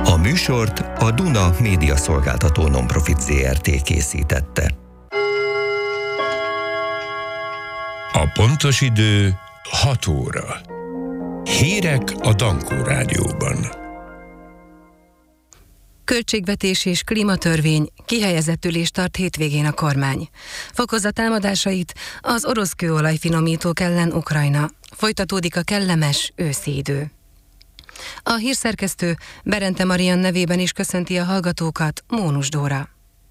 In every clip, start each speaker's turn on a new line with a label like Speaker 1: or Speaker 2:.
Speaker 1: A műsort a Duna Média Szolgáltató Nonprofit Zrt. Készítette.
Speaker 2: A pontos idő 6 óra. Hírek a Dankó Rádióban.
Speaker 3: Költségvetés és klímatörvény, kihelyezett ülést tart hétvégén a kormány. Fokozza támadásait az orosz kőolajfinomítók ellen Ukrajna. Folytatódik a kellemes őszi idő. A hírszerkesztő Berente Marian nevében is köszönti a hallgatókat, Mónus Dóra.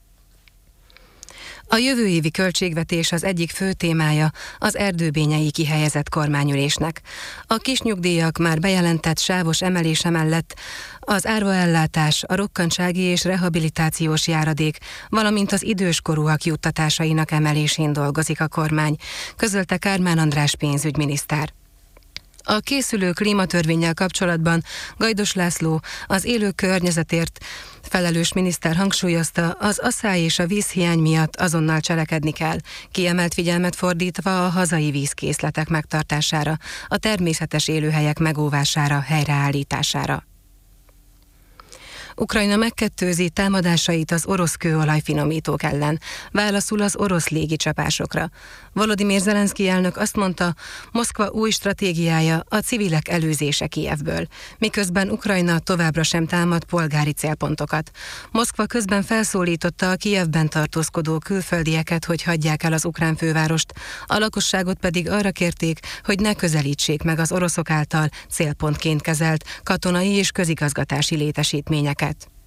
Speaker 3: A jövő évi költségvetés az egyik fő témája az erdőbényei kihelyezett kormányülésnek. A kisnyugdíjak már bejelentett sávos emelése mellett az árvaellátás, a rokkantsági és rehabilitációs járadék, valamint az időskorúak juttatásainak emelésén dolgozik a kormány, közölte Kármán András pénzügyminiszter. A készülő klímatörvénnyel kapcsolatban Gajdos László, az élő környezetért felelős miniszter hangsúlyozta, az asszály és a vízhiány miatt azonnal cselekedni kell, kiemelt figyelmet fordítva a hazai vízkészletek megtartására, a természetes élőhelyek megóvására, helyreállítására. Ukrajna megkettőzi támadásait az orosz kőolajfinomítók ellen, válaszul az orosz légicsapásokra. Volodymyr Zelenszky elnök azt mondta, Moszkva új stratégiája a civilek elűzése Kijevből, miközben Ukrajna továbbra sem támad polgári célpontokat. Moszkva közben felszólította a Kijevben tartózkodó külföldieket, hogy hagyják el az ukrán fővárost, a lakosságot pedig arra kérték, hogy ne közelítsék meg az oroszok által célpontként kezelt katonai és közigazgatási létesítményeket.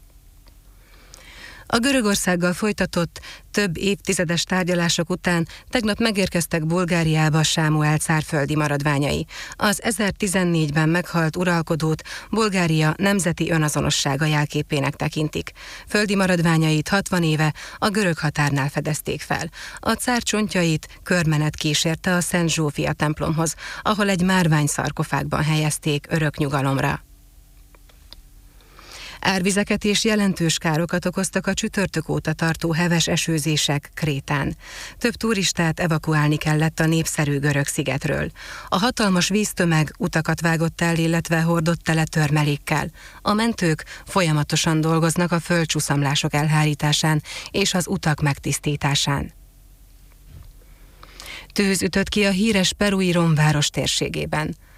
Speaker 3: A Görögországgal folytatott több évtizedes tárgyalások után tegnap megérkeztek Bulgáriába Sámuel cár földi maradványai. Az 1014-ben meghalt uralkodót Bulgária nemzeti önazonossága jelképének tekintik. Földi maradványait 60 éve a görög határnál fedezték fel. A cár csontjait körmenet kísérte a Szent Zsófia templomhoz, ahol egy márvány szarkofágban helyezték örök nyugalomra. Árvizeket és jelentős károkat okoztak a csütörtök óta tartó heves esőzések Krétán. Több turistát evakuálni kellett a népszerű görög szigetről. A hatalmas víztömeg utakat vágott el, illetve hordott tele törmelékkel. A mentők folyamatosan dolgoznak a földcsúszamlások elhárításán és az utak megtisztításán. Tűz ütött ki a híres perui Romváros térségében.